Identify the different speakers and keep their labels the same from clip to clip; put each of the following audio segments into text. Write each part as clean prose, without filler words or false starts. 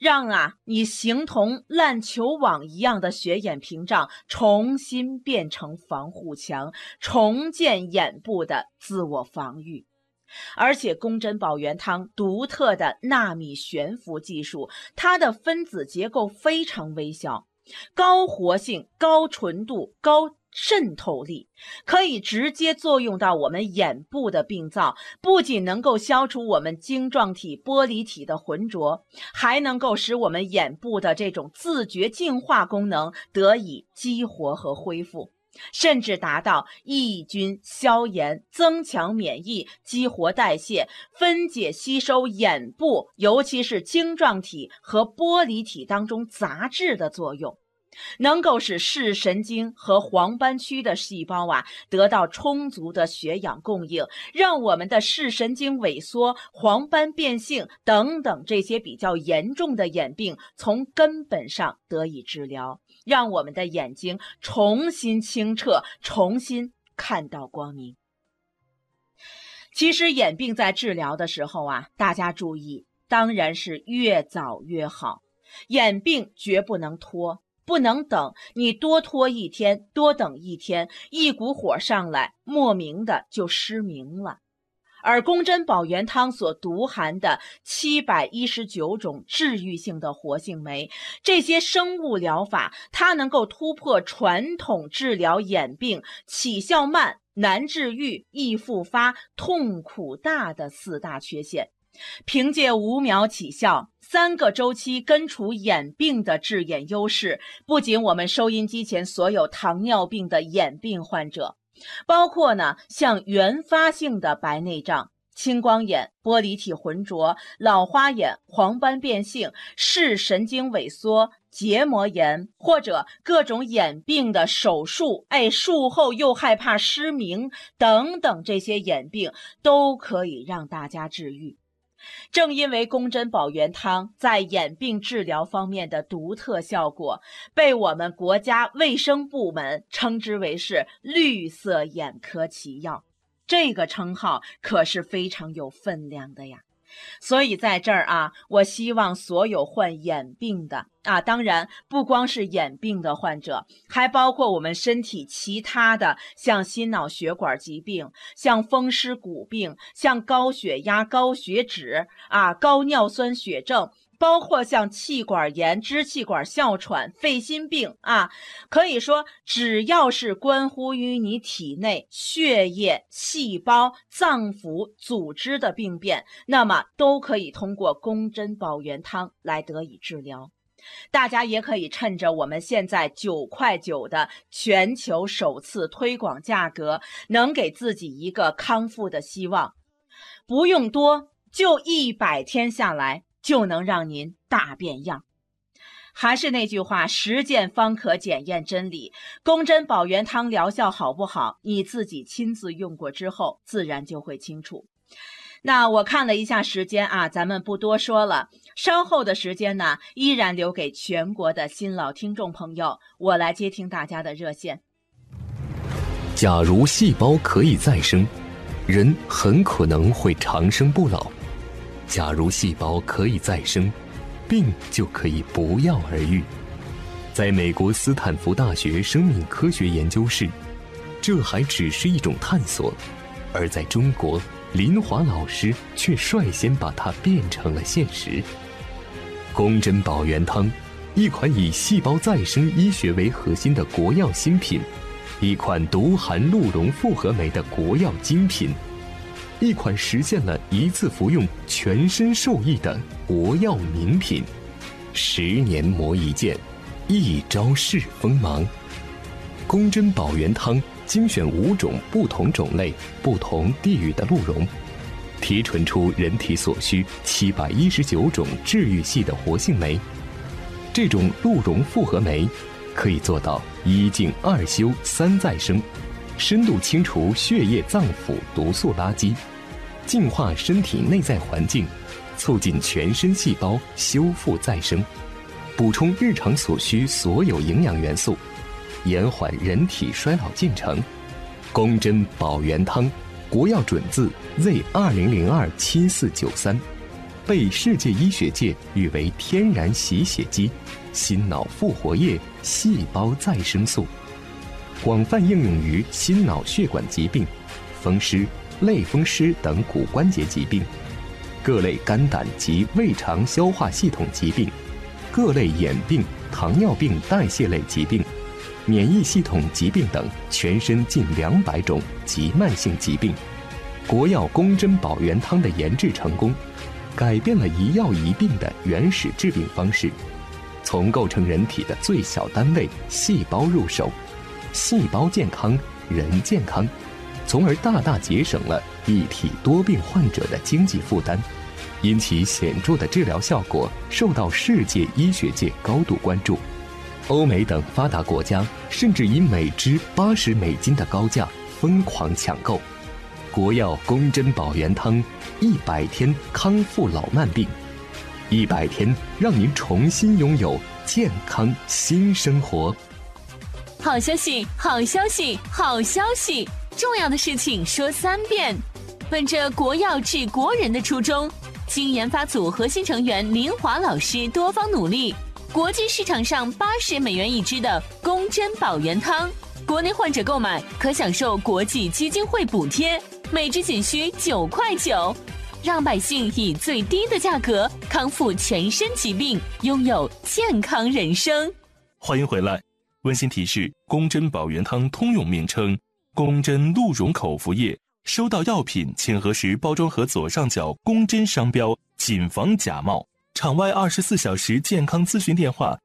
Speaker 1: 让你形同烂球网一样的血眼屏障重新变成防护墙，重建眼部的自我防御。而且宫珍宝元汤独特的纳米悬浮技术，它的分子结构非常微小，高活性、高纯度、高渗透力，可以直接作用到我们眼部的病灶，不仅能够消除我们晶状体、玻璃体的浑浊，还能够使我们眼部的这种自觉净化功能得以激活和恢复，甚至达到抑菌、消炎、增强免疫、激活代谢、分解吸收眼部尤其是晶状体和玻璃体当中杂质的作用，能够使视神经和黄斑区的细胞得到充足的血氧供应，让我们的视神经萎缩、黄斑变性等等这些比较严重的眼病从根本上得以治疗，让我们的眼睛重新清澈，重新看到光明。其实眼病在治疗的时候大家注意，当然是越早越好，眼病绝不能拖，不能等，你多拖一天，多等一天，一股火上来，莫名的就失明了。而宫珍宝元汤所独含的719种治愈性的活性酶，这些生物疗法，它能够突破传统治疗眼病起效慢、难治愈、易复发、痛苦大的4大缺陷。凭借5秒起效、3个周期根除眼病的治眼优势，不仅我们收音机前所有糖尿病的眼病患者，包括像原发性的白内障、青光眼、玻璃体浑浊、老花眼、黄斑变性、视神经萎缩、结膜炎，或者各种眼病的手术，术后又害怕失明等等，这些眼病都可以让大家治愈。正因为宫珍宝元汤在眼病治疗方面的独特效果，被我们国家卫生部门称之为是绿色眼科奇药，这个称号可是非常有分量的呀。所以在这儿我希望所有患眼病的当然不光是眼病的患者，还包括我们身体其他的像心脑血管疾病、像风湿骨病、像高血压、高血脂高尿酸血症，包括像气管炎、支气管哮喘、肺心病可以说只要是关乎于你体内血液、细胞、脏腑、组织的病变，那么都可以通过宫珍宝元汤来得以治疗。大家也可以趁着我们现在9.9块的全球首次推广价格，能给自己一个康复的希望。不用多，就100天下来就能让您大变样。还是那句话，实践方可检验真理。宫珍宝元汤疗效好不好，你自己亲自用过之后自然就会清楚。那我看了一下时间咱们不多说了，稍后的时间依然留给全国的新老听众朋友，我来接听大家的热线。
Speaker 2: 假如细胞可以再生，人很可能会长生不老；假如细胞可以再生，病就可以不药而愈。在美国斯坦福大学生命科学研究室，这还只是一种探索，而在中国，林华老师却率先把它变成了现实。宫珍宝元汤，一款以细胞再生医学为核心的国药新品，一款独含鹿茸复合酶的国药精品，一款实现了一次服用全身受益的国药名品。10年磨一剑，一朝试锋芒。宫珍宝元汤精选5种不同种类、不同地域的鹿茸，提纯出人体所需719种治愈系的活性酶。这种鹿茸复合酶可以做到1净2修3再生，深度清除血液脏腑毒素垃圾，净化身体内在环境，促进全身细胞修复再生，补充日常所需所有营养元素，延缓人体衰老进程。宫珍宝元汤，国药准字 Z20027493， 被世界医学界誉为天然洗血机、心脑复活液、细胞再生素，广泛应用于心脑血管疾病、风湿、类风湿等骨关节疾病，各类肝胆及胃肠消化系统疾病，各类眼病、糖尿病代谢类疾病、免疫系统疾病等全身近200种急慢性疾病。国药宫珍宝元汤的研制成功，改变了一药一病的原始治病方式，从构成人体的最小单位细胞入手，细胞健康，人健康，从而大大节省了一体多病患者的经济负担，因其显著的治疗效果受到世界医学界高度关注。欧美等发达国家甚至以每支$80的高价疯狂抢购。国药宫珍宝元汤，100天康复老慢病，100天让您重新拥有健康新生活。
Speaker 3: 好消息，好消息，好消息！重要的事情说3遍。本着国药治国人的初衷，经研发组核心成员林华老师多方努力，国际市场上$80一支的宫珍宝元汤，国内患者购买可享受国际基金会补贴，每支仅需9.9块，让百姓以最低的价格康复全身疾病，拥有健康人生。
Speaker 4: 欢迎回来。温馨提示：宫珍宝元汤通用名称宫珍鹿茸口服液。收到药品请核实包装盒左上角宫珍商标，谨防假冒。场外24小时健康咨询电话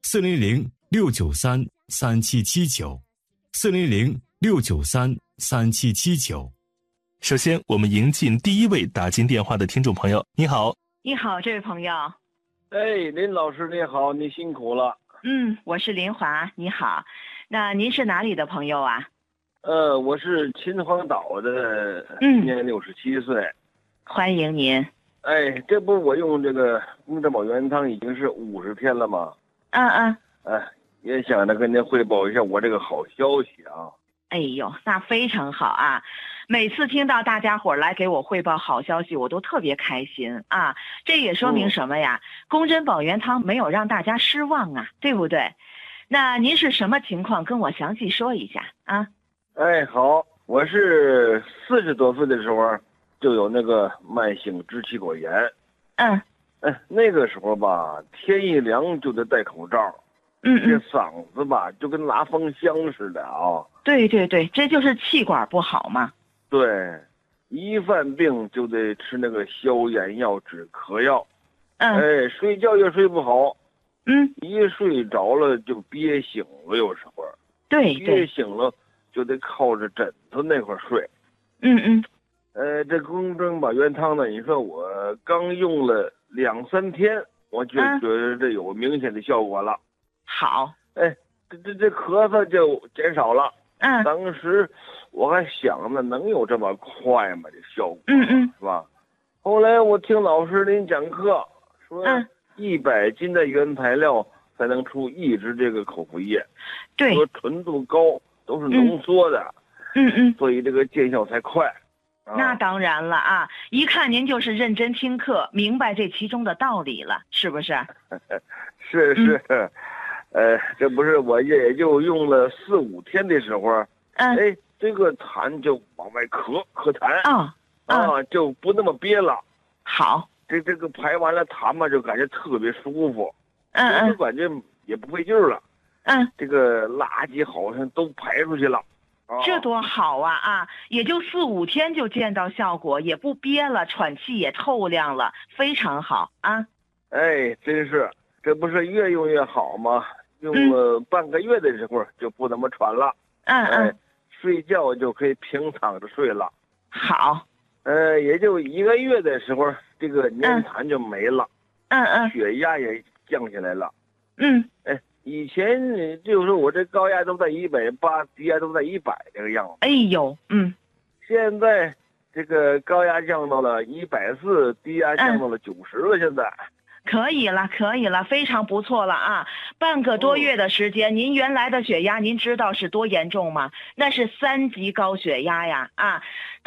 Speaker 4: ：400-693-3779，400-693-3779。首先，我们迎进第一位打进电话的听众朋友。你好，
Speaker 1: 你好，这位朋友。
Speaker 5: 哎，林老师你好，你辛苦了。
Speaker 1: 我是林华，你好。那您是哪里的朋友啊？
Speaker 5: 我是秦皇岛的，今年67岁。
Speaker 1: 欢迎您。
Speaker 5: 哎，这不我用这个宫珍宝元汤已经是50天了吗？也想着跟您汇报一下我这个好消息啊。
Speaker 1: 哎呦，那非常好啊！每次听到大家伙来给我汇报好消息，我都特别开心啊！这也说明什么呀？宫珍宝元汤没有让大家失望啊，对不对？那您是什么情况？跟我详细说一下啊。
Speaker 5: 哎，好，我是40多岁的时候就有那个慢性支气管炎。那个时候吧，天一凉就得戴口罩。这嗓子吧就跟拉风箱似的啊。对对对，这就是气管不好嘛。对，一犯病就得吃那个消炎药、止咳药。睡觉也睡不好。一睡着了就憋醒了，有时候。对，憋醒了就得靠着枕头那块睡。这宫珍宝元汤呢，你说我刚用了2-3天，我就觉得这有明显的效果了。好，这咳嗽就减少了。当时我还想呢，能有这么快吗？这效果，是吧？后来我听老师您讲课说，100斤的原材料才能出1支这个口服液，对，说纯度高，都是浓缩的，所以这个见效才快。那当然了啊，一看您就是认真听课，明白这其中的道理了，是不是？是。这不是我也就用了4-5天的时候，这个痰就往外咳痰，就不那么憋了。好，这个排完了痰嘛，就感觉特别舒服，就感觉也不费劲了。这个垃圾好像都排出去了。这多好啊！也就4-5天就见到效果，也不憋了，喘气也透亮了，非常好啊！哎，真是，这不是越用越好吗？用了半个月的时候就不怎么喘了。睡觉就可以平躺着睡了。好，也就1个月的时候，这个粘痰就没了。血压也降下来了。以前就是我这高压都在180，低压都在100这个样子。哎呦，现在这个高压降到了140，低压降到了90了，现在。可以了，非常不错了啊！半个多月的时间，您原来的血压您知道是多严重吗？那是3级高血压呀！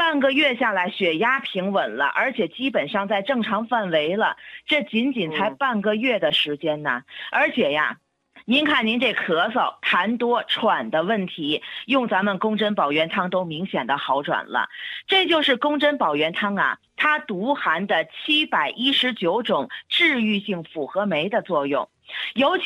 Speaker 1: 半个月下来，血压平稳了，而且基本上在正常范围了。这仅仅才半个月的时间呢，而且呀，您看您这咳嗽、痰多、喘的问题，用咱们宫针保元汤都明显的好转了。这就是宫针保元汤啊，它独含的719种治愈性复合酶的作用，尤其